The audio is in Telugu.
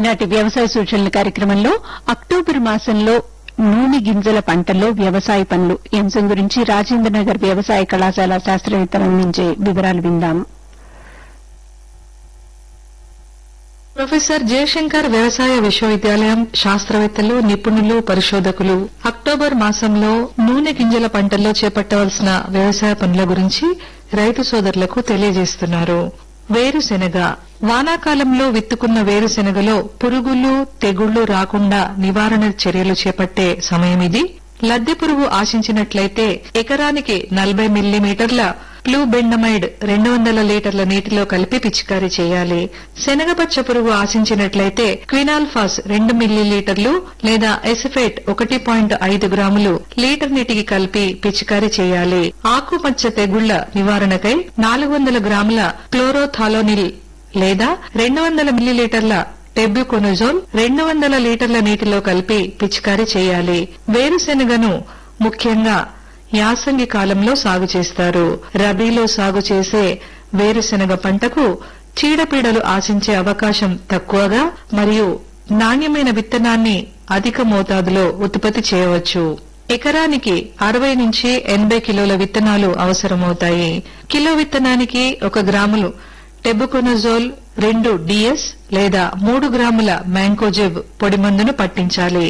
ఈనాటి వ్యవసాయ సూచనల కార్యక్రమంలో అక్టోబర్ మాసంలో నూనె గింజల పంటల్లో వ్యవసాయ పనులు ఈ అంశం గురించి రాజేంద్రనగర్ వ్యవసాయ కళాశాల శాస్త్రవేత్తలు అందించే వివరాలు విందాం. ప్రొఫెసర్ జయశంకర్ వ్యవసాయ విశ్వవిద్యాలయం శాస్త్రవేత్తలు, నిపుణులు, పరిశోధకులు అక్టోబర్ మాసంలో నూనె గింజల పంటల్లో చేపట్టవలసిన వ్యవసాయ పనుల గురించి రైతు సోదరులకు తెలియజేస్తున్నారు. వేరుశెనగ. వానాకాలంలో విత్తుకున్న వేరుశెనగలో పురుగులు, తెగుళ్లు రాకుండా నివారణ చర్యలు చేపట్టే సమయం ఇది. లద్దె పురుగు ఆశించినట్లయితే ఎకరానికి 40 మిల్లీమీటర్ల ప్లూబెండమైడ్ 200 లీటర్ల నీటిలో కలిపి పిచికారీ చేయాలి. శనగపచ్చ పురుగు ఆశించినట్లయితే క్వినాల్ఫాస్ 2 మిల్లీలీటర్లు లేదా ఎసిఫేట్ 1.5 గ్రాములు లీటర్ నీటికి కలిపి పిచికారీ చేయాలి. ఆకుమచ్చ తెగుళ్ల నివారణకై 400 గ్రాముల క్లోరోథాలోనిల్ లేదా 200 మిల్లీలీటర్ల టెబ్యూకొనజోల్ 200 లీటర్ల నీటిలో కలిపి పిచికారీ చేయాలి. వేరుశెనగను ముఖ్యంగా యాసంగి కాలంలో సాగు చేస్తారు. రబీలో సాగు చేసే వేరుశెనగ పంటకు చీడపీడలు ఆశించే అవకాశం తక్కువగా మరియు నాణ్యమైన విత్తనాన్ని అధిక మోతాదులో ఉత్పత్తి చేయవచ్చు. ఎకరానికి 60 నుంచి 80 కిలోల విత్తనాలు అవసరమవుతాయి. కిలో విత్తనానికి 1 గ్రాములు టెబుకొనజోల్ 2 DS లేదా 3 గ్రాముల మ్యాంకోజెబ్ పొడి మందును పట్టించాలి.